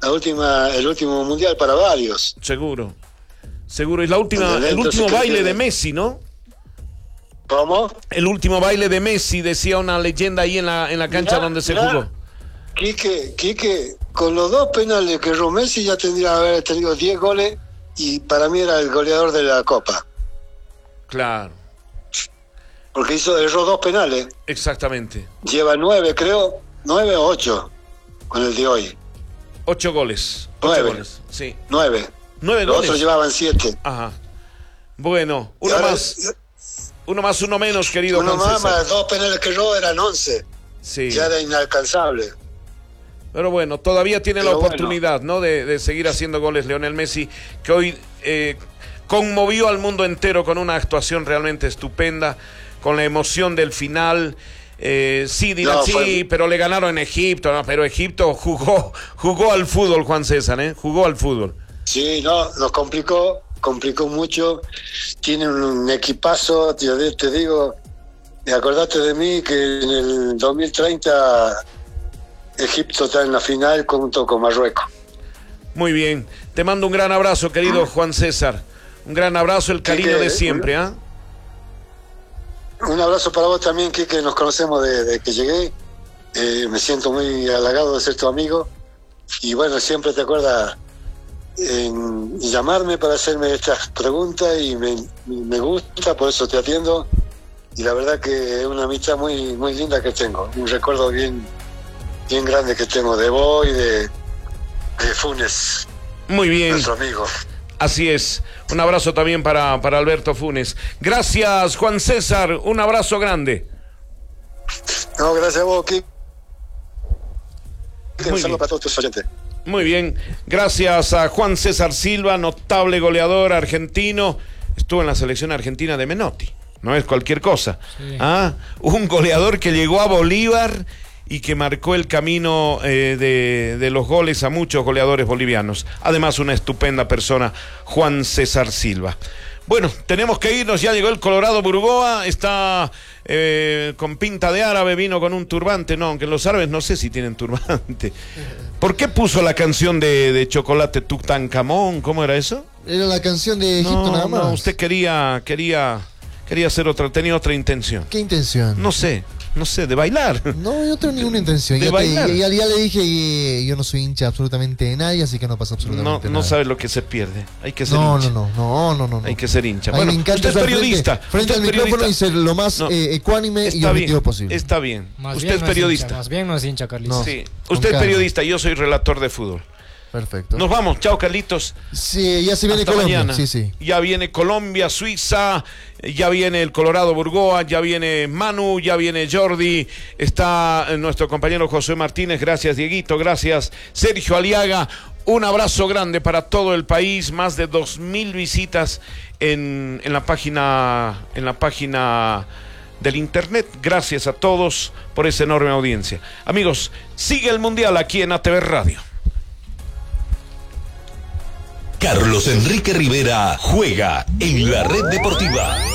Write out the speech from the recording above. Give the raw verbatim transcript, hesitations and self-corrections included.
la última, el último mundial para varios. Seguro, seguro. Es la última, el último baile de Messi, ¿no? ¿Cómo? El último baile de Messi, decía una leyenda ahí en la, en la cancha mirá, donde se mirá. jugó. Quique, Quique, con los dos penales que erró Messi ya tendría que haber tenido diez goles y para mí era el goleador de la Copa. Claro. Porque hizo, erró dos penales. Exactamente. Lleva nueve, creo, nueve o ocho con el de hoy. Ocho goles. Nueve. Ocho goles, sí. Nueve. Nueve los goles. Los otros llevaban siete. Ajá. Bueno, uno ahora, más. Uno más, uno menos, querido Uno Juan más, César. más dos penales que erró eran once. Sí. Ya era inalcanzable. Pero bueno, todavía tiene Pero la oportunidad, bueno. ¿no? De, de seguir haciendo goles Lionel Messi, que hoy eh, conmovió al mundo entero con una actuación realmente estupenda, con la emoción del final. Eh, sí, dirán, no, sí, fue... pero le ganaron en Egipto, ¿no? Pero Egipto jugó, jugó al fútbol, Juan César, ¿eh? Jugó al fútbol. Sí, no, nos complicó, complicó mucho. Tiene un equipazo, te, te digo, acordate de mí que en el dos mil treinta Egipto está en la final junto con Marruecos. Muy bien, te mando un gran abrazo, querido Juan César. Un gran abrazo, el cariño Quique, de siempre, ¿ah? ¿eh? Un abrazo para vos también, Quique, nos conocemos desde de que llegué. Eh, me siento muy halagado de ser tu amigo. Y bueno, siempre te acuerdas en llamarme para hacerme estas preguntas y me, me gusta, por eso te atiendo. Y la verdad que es una amistad muy, muy linda que tengo. Un recuerdo bien, bien grande que tengo de vos y de, de Funes. Muy bien. Nuestro amigo. Así es. Un abrazo también para, para Alberto Funes. Gracias, Juan César. Un abrazo grande. No, gracias a vos, Kik. Un saludo para todos tus oyentes. Muy bien. Gracias a Juan César Silva, notable goleador argentino. Estuvo en la selección argentina de Menotti. No es cualquier cosa. Sí. ¿Ah? Un goleador que llegó a Bolívar y que marcó el camino eh, de, de los goles a muchos goleadores bolivianos. Además, una estupenda persona, Juan César Silva. Bueno, tenemos que irnos, ya llegó el Colorado Burgoa, está eh, con pinta de árabe, vino con un turbante, no, aunque los árabes no sé si tienen turbante. ¿Por qué puso la canción de, de Chocolate Tutankamón? ¿Cómo era eso? Era la canción de Egipto no, nada más. No, usted quería, quería, quería hacer otra, tenía otra intención. ¿Qué intención? No sé. No sé, de bailar. No, yo no tengo ninguna intención. De ya, bailar. Te, ya, ya le dije que yo no soy hincha absolutamente de nadie, así que no pasa absolutamente no, nada. No sabes lo que se pierde. Hay que ser no, hincha. No, no, no, no, no. Hay que ser hincha. Bueno, me encanta usted es periodista. Frente, frente usted al micrófono periodista. y ser lo más no, eh, ecuánime y objetivo bien, posible. Está bien. Más usted bien es no periodista. Es hincha, más bien no es hincha, Carlitos. No. Sí. Usted es periodista, yo soy relator de fútbol. Perfecto. Nos vamos, chao Carlitos. Sí, ya se viene Hasta Colombia. Mañana. Sí, sí. Ya viene Colombia, Suiza, ya viene el Colorado Burgoa, ya viene Manu, ya viene Jordi, está nuestro compañero José Martínez, gracias Dieguito, gracias Sergio Aliaga. Un abrazo grande para todo el país, más de dos mil visitas en, en la página, en la página del internet. Gracias a todos por esa enorme audiencia. Amigos, sigue el Mundial aquí en A T V Radio. Carlos Enrique Rivera juega en la Red Deportiva.